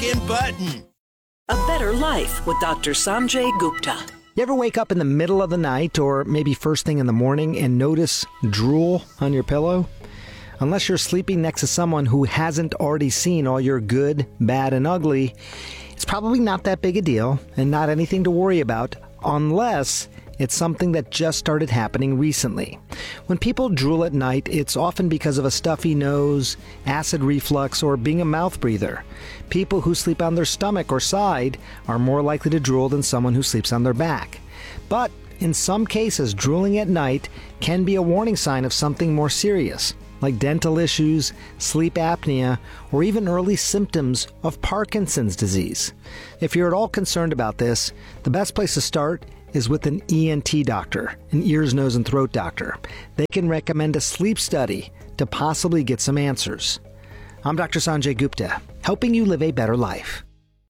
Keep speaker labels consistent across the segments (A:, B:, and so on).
A: button.
B: A Better Life with Dr. Sanjay Gupta.
C: You ever wake up in the middle of the night or maybe first thing in the morning and notice drool on your pillow? Unless you're sleeping next to someone who hasn't already seen all your good, bad, and ugly, it's probably not that big a deal and not anything to worry about unless it's something that just started happening recently. When people drool at night, it's often because of a stuffy nose, acid reflux, or being a mouth breather. People who sleep on their stomach or side are more likely to drool than someone who sleeps on their back. But in some cases, drooling at night can be a warning sign of something more serious, like dental issues, sleep apnea, or even early symptoms of Parkinson's disease. If you're at all concerned about this, the best place to start is with an ENT doctor, an ears, nose, and throat doctor. They can recommend a sleep study to possibly get some answers. I'm Dr. Sanjay Gupta, helping you live a better life.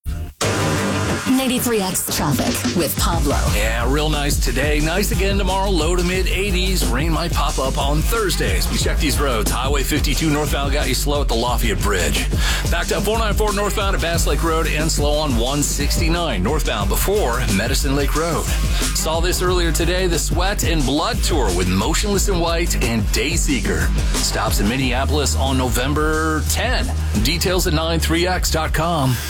D: 93X traffic with Pablo.
E: Yeah, real nice today. Nice again tomorrow. Low to mid 80s. Rain might pop up on Thursdays. We check these roads. Highway 52 northbound got you slow at the Lafayette Bridge. Backed up 494 northbound at Bass Lake Road and slow on 169 northbound before Medicine Lake Road. Saw this earlier today. The Sweat and Blood Tour with Motionless in White and Dayseeker. Stops in Minneapolis on November 10. Details at 93x.com.